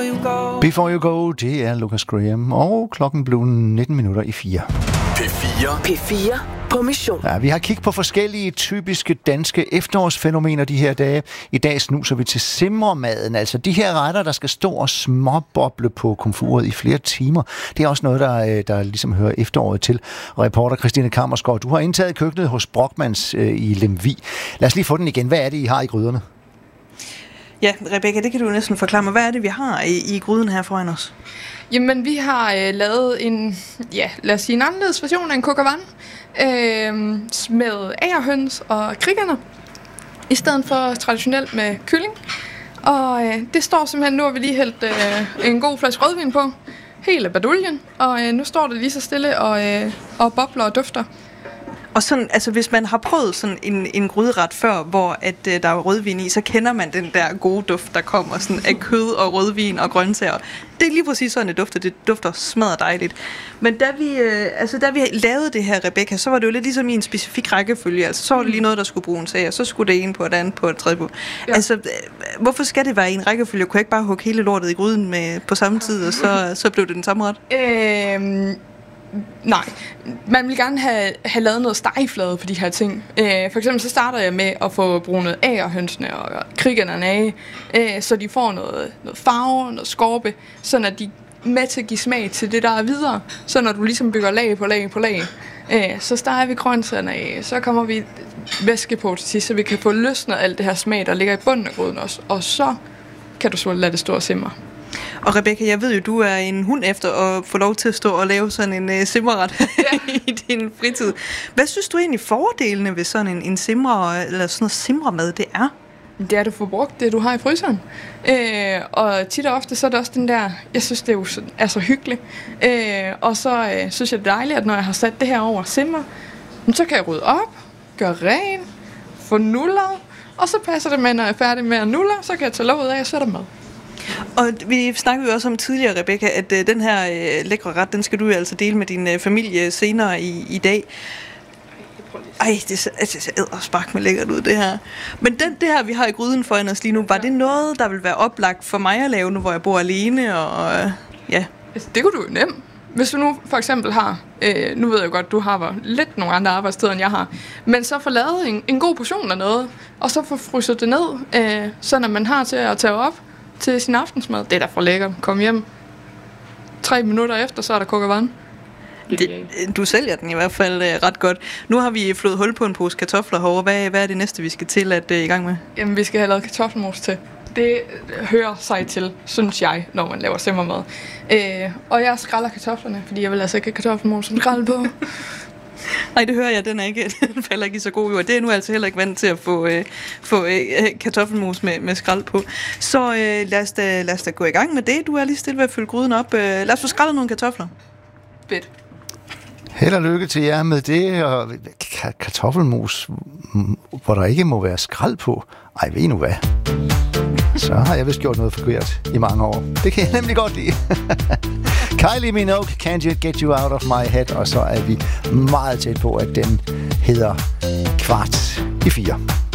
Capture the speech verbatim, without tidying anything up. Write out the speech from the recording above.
you go. Before You Go, det er Lucas Graham, og klokken blev nitten minutter i fire. P fire. P fire på mission. Ja, vi har kigget på forskellige typiske danske efterårsfænomener de her dage. I dag snuser vi til simremaden, altså de her retter, der skal stå og småboble på komfuret i flere timer. Det er også noget, der, der ligesom hører efteråret til. Og reporter Christine Kammersgaard, du har indtaget køkkenet hos Brockmans øh, i Lemvig. Lad os lige få den igen. Hvad er det, I har i gryderne? Ja, Rebecca, det kan du næsten forklare mig. Hvad er det, vi har i, i gryden her foran os? Jamen, vi har øh, lavet en, ja, lad os sige en anderledes version af en coq au vin, øh, med agerhøns og krigerne, i stedet for traditionelt med kylling. Og øh, det står simpelthen, nu har vi lige hældt øh, en god flaske rødvin på, hele baduljen, og øh, nu står det lige så stille og, øh, og bobler og dufter. Og sådan, altså hvis man har prøvet sådan en, en gryderet før, hvor at, uh, der er rødvin i, så kender man den der gode duft, der kommer sådan af kød og rødvin og grøntsager. Det er lige præcis sådan, det dufter. Det dufter smadret dejligt. Men da vi, uh, altså, da vi lavede det her, Rebecca, så var det jo lidt ligesom i en specifik rækkefølge. Altså, så var det lige noget, der skulle bruges af, og så skulle det ene på et andet på et tredje på. Ja. Altså, uh, hvorfor skal det være i en rækkefølge? Kunne jeg ikke bare hugge hele lortet i gryden med, på samme tid, og så, så blev det den samme ret? Øhm Nej, man vil gerne have, have lavet noget stegeflade på de her ting. Øh, for eksempel så starter jeg med at få brunet agerhønsene og krigerne af, øh, så de får noget, noget farve, noget skorpe, sådan at de er med til at give smag til det, der er videre. Så når du ligesom bygger lag på lag på lag, øh, så steger vi grøntsagerne af, så kommer vi væske på til sidst, så vi kan få løsnet alt det her smag, der ligger i bunden af gryden også. Og så kan du så lade det stå og simre. Og Rebecca, jeg ved jo, du er en hund efter at få lov til at stå og lave sådan en uh, simreret ja. i din fritid. Hvad synes du egentlig fordelene ved sådan en, en simre, eller sådan noget simremad, det er? Det er, at du får brugt det, du har i fryseren. Øh, og tit og ofte, så er det også den der, jeg synes, det er, jo så, er så hyggeligt. Øh, og så øh, synes jeg, det er dejligt, at når jeg har sat det her over simmer, så kan jeg rydde op, gøre ren, få nuller, og så passer det med, når jeg er færdig med at nuller, så kan jeg tage låget af og sætte mad. Og vi snakkede jo også om tidligere, Rebecca, at uh, den her uh, lækre ret, den skal du altså dele med din uh, familie senere i, i dag. Ej, det ser altså, edderspark med lækkert ud, det her. Men den, det her, vi har i gryden foran os lige nu, var det noget, der vil være oplagt for mig at lave nu, hvor jeg bor alene? Og, uh, ja. Altså, det kunne du jo nemt. Hvis du nu for eksempel har, øh, nu ved jeg godt, du har lidt nogle andre arbejdssteder, end jeg har, men så få lavet en, en god portion af noget, og så få fryset det ned, øh, så når man har til at tage op til sin aftensmad. Det er da for lækkert. Kom hjem. Tre minutter efter, så er der coq au vin. Det, du sælger den i hvert fald uh, ret godt. Nu har vi flået hul på en pose kartofler herovre. Hvad, hvad er det næste, vi skal til at uh, i gang med? Jamen, vi skal have lavet kartoffelmos til. Det hører sig til, synes jeg, når man laver simmermad. Øh, og jeg skræller kartoflerne, fordi jeg vil altså ikke have kartoffelmos som skrald på. Nej, det hører jeg, den er ikke, den falder ikke i så god jord. Det er nu altså heller ikke vant til at få, øh, få øh, kartoffelmos med, med skrald på. Så øh, lad, os da, lad os da gå i gang med det. Du er lige stille ved at fylde gryden op. Øh, lad os få skrællet nogle kartofler. Fedt. Held og lykke til jer med det, og kartoffelmos, hvor der ikke må være skrald på. Ej, ved I nu hvad? Så har jeg vist gjort noget forkert i mange år. Det kan jeg nemlig godt lide. Kylie Minogue, Can't You Get You Out of My Head, og så er vi meget tæt på, at den hedder kvart i fire.